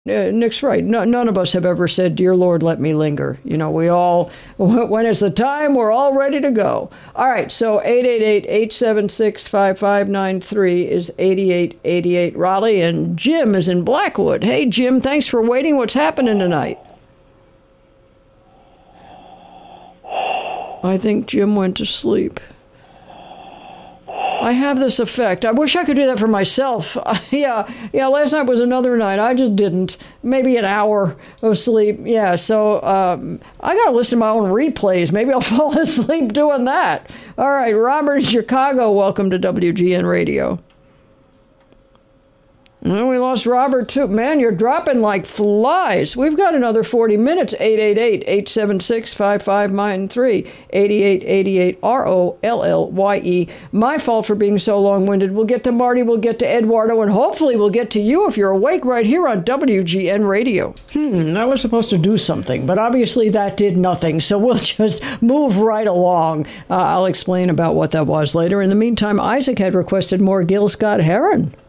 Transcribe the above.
Nick's right. No, none of us have ever said, "Dear Lord, let me linger." We all, when it's the time, we're all ready to go. All right, so 888-876-5593 is 8888 Raleigh, and Jim is in Blackwood. Hey, Jim, thanks for waiting. What's happening tonight? I think Jim went to sleep. I have this effect. I wish I could do that for myself. Yeah, last night was another night. I just didn't. Maybe an hour of sleep. Yeah, so I got to listen to my own replays. Maybe I'll fall asleep doing that. All right, Robert in Chicago, welcome to WGN Radio. Well, we lost Robert, too. Man, you're dropping like flies. We've got another 40 minutes. 888-876-5593. 8888 ROLLYE. My fault for being so long-winded. We'll get to Marty, we'll get to Eduardo, and hopefully we'll get to you if you're awake right here on WGN Radio. I was supposed to do something, but obviously that did nothing, so we'll just move right along. I'll explain about what that was later. In the meantime, Isaac had requested more Gil Scott-Heron.